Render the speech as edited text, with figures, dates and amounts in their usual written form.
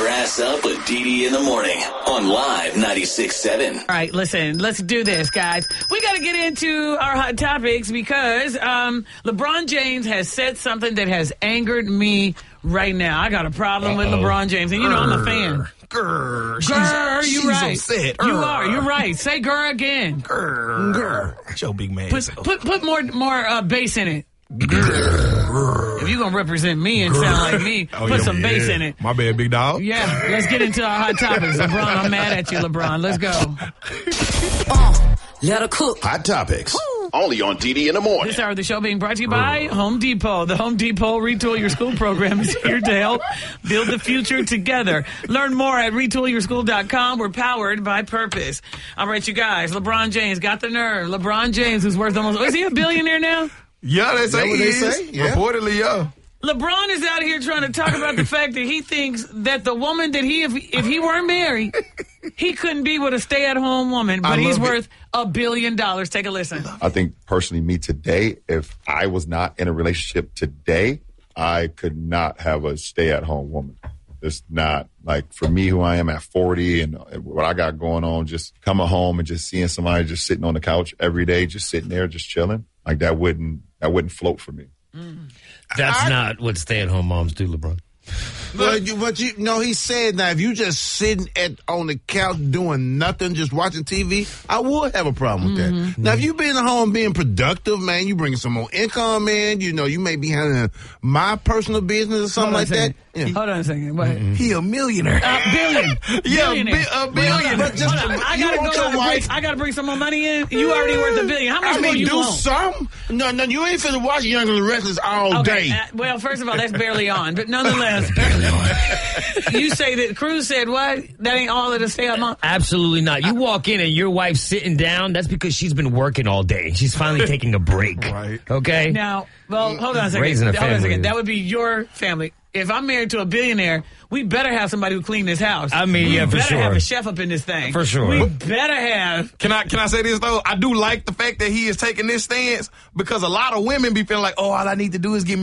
your ass up with DD in the morning on Live 96.7. All right, listen, let's do this, guys. We got to get into our hot topics because LeBron James has said something that has angered me right now. I got a problem with LeBron James, and you know I'm a fan. Grr, you're right. Upset. You are. You're right. Say grr again. Grr. Show big man. Put more bass in it. If you're going to represent me and sound like me, put some bass in it. My bad, big dog. Yeah, let's get into our hot topics. LeBron, I'm mad at you, LeBron. Let's go. Let her cook. Hot topics. Only on DD in the morning. This hour of the show being brought to you by Home Depot. The Home Depot Retool Your School program is here to help build the future together. Learn more at retoolyourschool.com. We're powered by purpose. All right, you guys. LeBron James got the nerve. LeBron James is worth almost... Is he a billionaire now? Yeah, they say he is. Yeah. Reportedly, yeah. LeBron is out here trying to talk about the fact that he thinks that the woman that if he weren't married, he couldn't be with a stay-at-home woman, but he's worth $1 billion. Take a listen. I think personally, me today, if I was not in a relationship today, I could not have a stay-at-home woman. It's not like for me, who I am at 40 and what I got going on, just coming home and just seeing somebody just sitting on the couch every day, just sitting there, just chilling. Like that wouldn't float for me. That's not what stay-at-home moms do, LeBron. But you know, he said now if you just sitting on the couch doing nothing, just watching TV, I would have a problem with that. Now, if you being at home being productive, man, you bringing some more income in, you know, you may be handling my personal business or something like that. Yeah. Hold on a second. Wait. He a millionaire. Billion. Yeah, a billion. But just I gotta bring some more money in. You already worth $1 billion. How much more you do want? some? No, you ain't finna watch Young and the Restless all day. Well, first of all, that's barely on. But nonetheless, you say that Cruz said what? That ain't all of the stay at mom? Absolutely not. You walk in and your wife's sitting down, that's because she's been working all day. She's finally taking a break. Right. Okay? Now, well, hold on a second. Raising a Hold on a family. second. That would be your family. If I'm married to a billionaire, we better have somebody who clean this house. I mean, yeah, for We sure. better have a chef up in this thing. For sure. We better have... Can I say this, though? I do like the fact that he is taking this stance because a lot of women be feeling like, oh, all I need to do is get